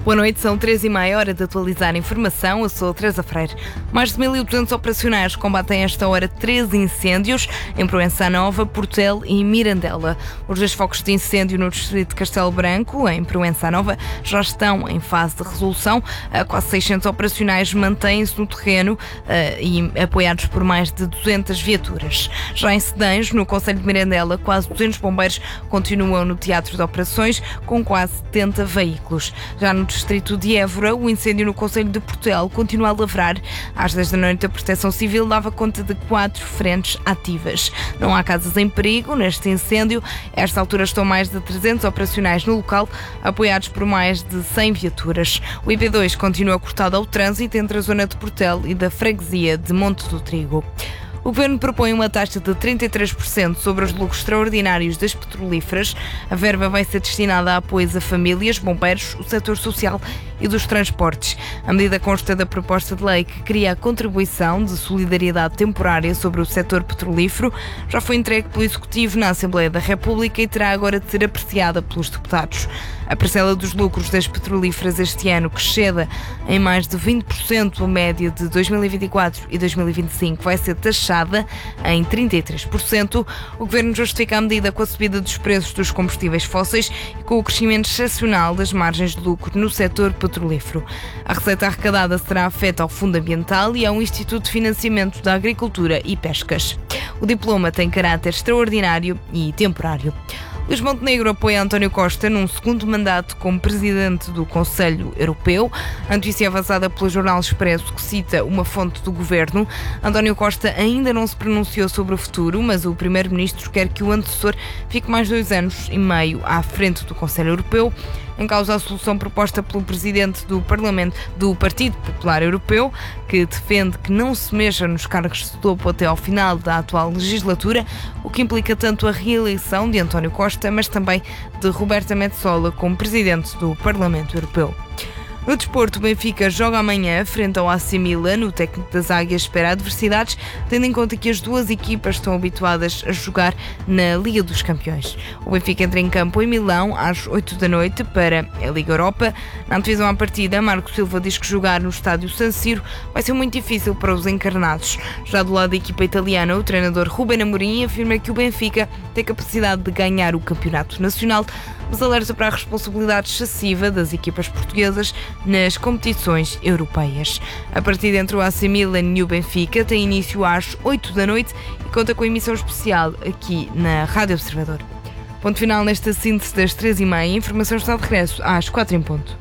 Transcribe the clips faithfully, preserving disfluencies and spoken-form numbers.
Boa noite, são três e meia, hora de atualizar a informação. Eu sou a Teresa Freire. Mais de mil e duzentos operacionais combatem esta hora treze incêndios em Proença Nova, Portel e Mirandela. Os dois focos de incêndio no distrito de Castelo Branco, em Proença Nova, já estão em fase de resolução. Quase seiscentos operacionais mantêm-se no terreno uh, e apoiados por mais de duzentas viaturas. Já em Cedejo, no concelho de Mirandela, quase duzentos bombeiros continuam no teatro de operações com quase setenta veículos. Já no distrito de Évora, o incêndio no concelho de Portel continua a lavrar. Às dez da noite, a Proteção Civil dava conta de quatro frentes ativas. Não há casas em perigo neste incêndio. A esta altura estão mais de trezentos operacionais no local, apoiados por mais de cem viaturas. O I P dois continua cortado ao trânsito entre a zona de Portel e da freguesia de Monte do Trigo. O Governo propõe uma taxa de trinta e três por cento sobre os lucros extraordinários das petrolíferas. A verba vai ser destinada a apoios a famílias, bombeiros, o setor social e dos transportes. A medida consta da proposta de lei que cria a contribuição de solidariedade temporária sobre o setor petrolífero. Já foi entregue pelo Executivo na Assembleia da República e terá agora de ser apreciada pelos deputados. A parcela dos lucros das petrolíferas este ano, que exceda em mais de vinte por cento a média de dois mil e vinte e quatro e dois mil e vinte e cinco, vai ser taxada em trinta e três por cento. O Governo justifica a medida com a subida dos preços dos combustíveis fósseis e com o crescimento excepcional das margens de lucro no setor petrolífero. A receita arrecadada será afeta ao Fundo Ambiental e ao Instituto de Financiamento da Agricultura e Pescas. O diploma tem caráter extraordinário e temporário. Luís Montenegro apoia António Costa num segundo mandato como presidente do Conselho Europeu. A notícia avançada pelo Jornal Expresso, que cita uma fonte do governo. António Costa ainda não se pronunciou sobre o futuro, mas o primeiro-ministro quer que o antecessor fique mais dois anos e meio à frente do Conselho Europeu. Em causa a solução proposta pelo presidente do Parlamento do Partido Popular Europeu, que defende que não se mexa nos cargos de topo até ao final da atual legislatura, o que implica tanto a reeleição de António Costa, mas também de Roberta Metsola como presidente do Parlamento Europeu. No desporto, o Benfica joga amanhã frente ao A C Milan. O técnico das Águias espera adversidades, tendo em conta que as duas equipas estão habituadas a jogar na Liga dos Campeões. O Benfica entra em campo em Milão às oito da noite para a Liga Europa. Na antevisão à partida, Marco Silva diz que jogar no estádio San Siro vai ser muito difícil para os encarnados. Já do lado da equipa italiana, o treinador Ruben Amorim afirma que o Benfica tem capacidade de ganhar o campeonato nacional, mas alerta para a responsabilidade excessiva das equipas portuguesas nas competições europeias. A partida entre o A C Milan e o Benfica tem início às oito da noite e conta com emissão especial aqui na Rádio Observador. Ponto final nesta síntese das três e meia. Informação está de regresso às quatro em ponto.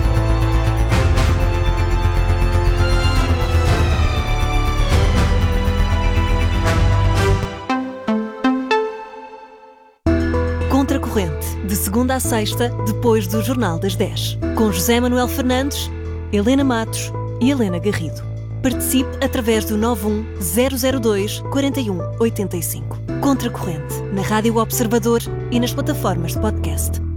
Contracorrente, de segunda a sexta, depois do Jornal das dez. Com José Manuel Fernandes, Helena Matos e Helena Garrido. Participe através do nove um zero zero dois quatro um oito cinco. Contracorrente, na Rádio Observador e nas plataformas de podcast.